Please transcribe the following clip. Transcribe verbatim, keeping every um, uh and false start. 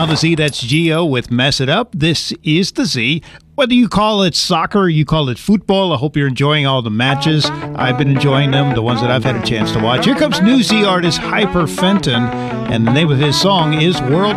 On the Z, that's Geo with Mess It Up. This is the Z. Whether you call it soccer or you call it football, I hope you're enjoying all the matches. I've been enjoying them, the ones that I've had a chance to watch. Here comes new Z artist Hyper Fenton, and the name of his song is World